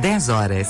10 horas.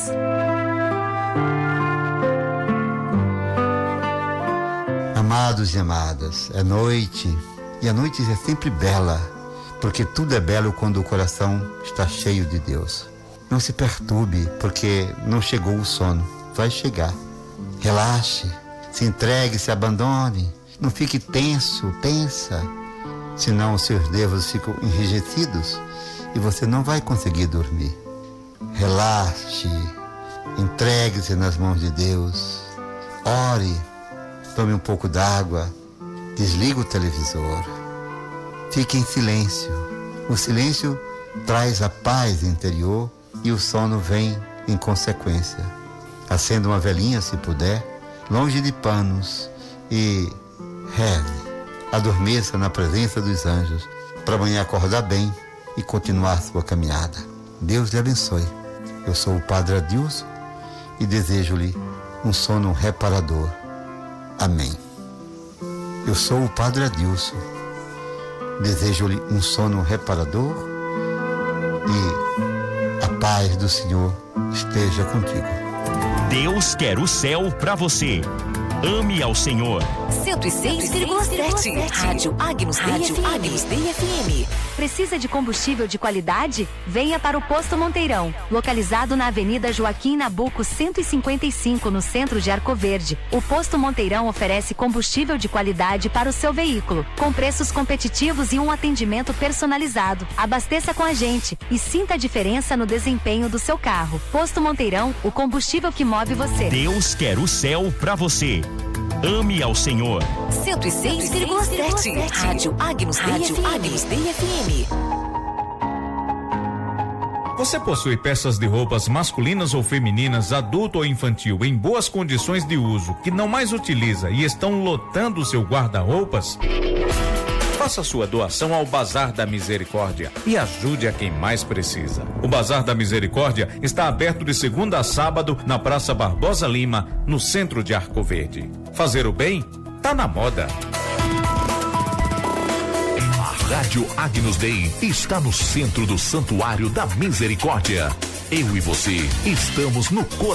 Amados e amadas, é noite, e a noite é sempre bela, porque tudo é belo quando o coração está cheio de Deus. Não se perturbe, porque não chegou o sono, vai chegar. Relaxe, se entregue, se abandone, não fique tenso, pensa, senão os seus nervos ficam enrijecidos e você não vai conseguir dormir. Relaxe, entregue-se nas mãos de Deus, ore, tome um pouco d'água, desliga o televisor, fique em silêncio. O silêncio traz a paz interior e o sono vem em consequência. Acenda uma velinha se puder, longe de panos, e reze, adormeça na presença dos anjos, para amanhã acordar bem e continuar sua caminhada. Deus lhe abençoe. Eu sou o Padre Adilson e desejo-lhe um sono reparador. Amém. Eu sou o Padre Adilson. Desejo-lhe um sono reparador e a paz do Senhor esteja contigo. Deus quer o céu para você. Ame ao Senhor. 106,7. Rádio Agnus Dei FM. Precisa de combustível de qualidade? Venha para o Posto Monteirão, localizado na Avenida Joaquim Nabuco 155, no centro de Arco Verde. O Posto Monteirão oferece combustível de qualidade para o seu veículo, com preços competitivos e um atendimento personalizado. Abasteça com a gente e sinta a diferença no desempenho do seu carro. Posto Monteirão, o combustível que move você. Deus quer o céu para você. Ame ao Senhor. 106,7. Rádio Agnus Dei FM. Você possui peças de roupas masculinas ou femininas, adulto ou infantil, em boas condições de uso, que não mais utiliza e estão lotando o seu guarda-roupas? Faça sua doação ao Bazar da Misericórdia e ajude a quem mais precisa. O Bazar da Misericórdia está aberto de segunda a sábado na Praça Barbosa Lima, no centro de Arco Verde. Fazer o bem tá na moda. A Rádio Agnus Dei está no centro do Santuário da Misericórdia. Eu e você estamos no coração.